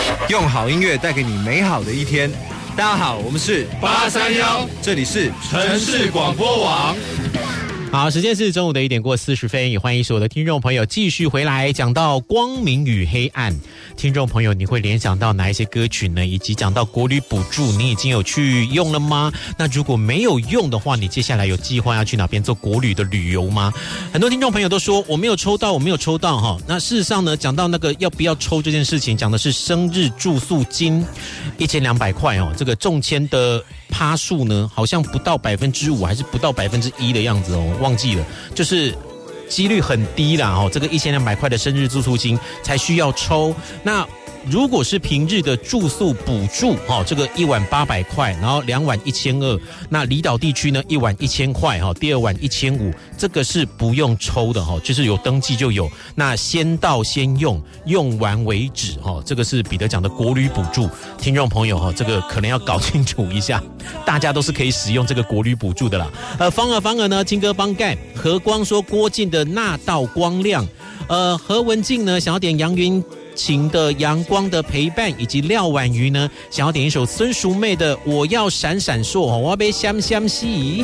用好音乐带给你美好的一天。大家好，我们是 831， 这里是城市广播网。 好，时间是中午的1点过40分，也欢迎所有的听众朋友继续回来。讲到光明与黑暗，听众朋友你会联想到哪一些歌曲呢？以及讲到国旅补助，你已经有去用了吗？那如果没有用的话，你接下来有计划要去哪边做国旅的旅游吗？很多听众朋友都说我没有抽到哈。那事实上呢，讲到那个要不要抽这件事情，讲的是生日住宿金1200块哦，这个中签的趴数呢，好像不到5%，还是不到1%的样子哦，忘记了，就是几率很低啦哦。这个1200块的生日住宿金才需要抽。那如果是平日的住宿补助哦，这个1晚800块，然后2晚1200。那离岛地区呢，1晚1000块哈，第2晚1500，这个是不用抽的哈，就是有登记就有。那先到先用，用完为止哈，这个是彼得讲的国旅补助。听众朋友哈，这个可能要搞清楚一下，大家都是可以使用这个国旅补助的啦。方儿呢，金哥帮盖，何光说郭靖的那道光亮，何文静呢想要点杨云晴的阳光的陪伴，以及廖婉瑜呢想要点一首孙淑妹的我要闪闪烁，我要被香香吸。